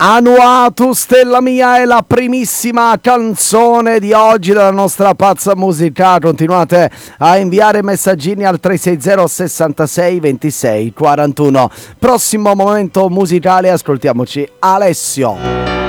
Anua, tu stella mia è la primissima canzone di oggi della nostra pazza musica. Continuate a inviare messaggini al 360 66 26 41. Prossimo momento musicale, ascoltiamoci Alessio.